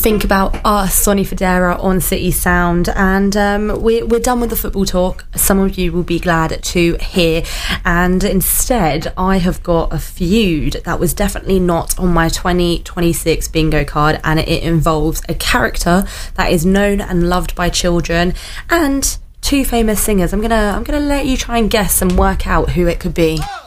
think about us, Sonny Fodera on City Sound, and we're done with the football talk. Some of you will be glad to hear, and instead I have got a feud that was definitely not on my 2026 bingo card, and it involves a character that is known and loved by children and two famous singers. I'm gonna let you try and guess and work out who it could be.